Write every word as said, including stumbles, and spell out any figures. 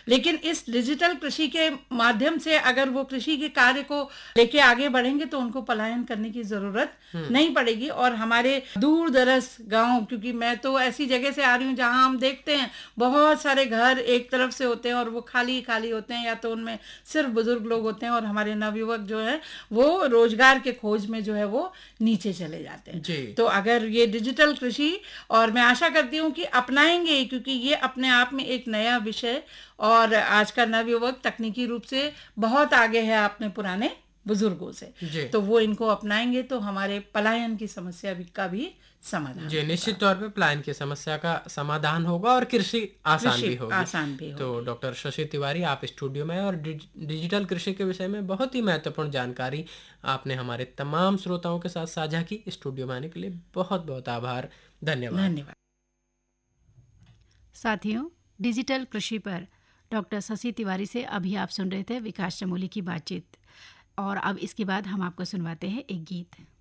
लेकिन इस डिजिटल कृषि के माध्यम से अगर वो कृषि के कार्य को लेके आगे बढ़ेंगे तो उनको पलायन करने की जरूरत नहीं पड़ेगी। और हमारे दूर दराज गांव, क्योंकि मैं तो ऐसी जगह से आ रही हूँ जहां हम देखते हैं बहुत सारे घर एक तरफ से होते हैं और वो खाली खाली होते हैं, या तो उनमें सिर्फ बुजुर्ग लोग होते हैं और हमारे नवयुवक जो है वो रोजगार के खोज में जो है वो नीचे चले जाते हैं। तो अगर ये डिजिटल कृषि, और मैं आशा करती हूँ कि अपनाएंगे, क्योंकि ये अपने आप में एक नया विषय, और आज का नवयुवक तकनीकी रूप से बहुत आगे है अपने पुराने बुजुर्गों से, तो वो इनको अपनाएंगे तो हमारे पलायन की समस्या भी का भी समाधान जी निश्चित तौर पे पलायन की समस्या का समाधान होगा और कृषि आसान भी होगी। आसान भी होगी। तो डॉक्टर शशि तिवारी आप स्टूडियो में, और डिजिटल कृषि के विषय में बहुत ही महत्वपूर्ण जानकारी आपने हमारे तमाम श्रोताओं के साथ साझा की। स्टूडियो में आने के लिए बहुत बहुत आभार। धन्यवाद। धन्यवाद। साथियों, डिजिटल कृषि पर डॉक्टर शशि तिवारी से अभी आप सुन रहे थे विकास चमोली की बातचीत, और अब इसके बाद हम आपको सुनवाते हैं एक गीत।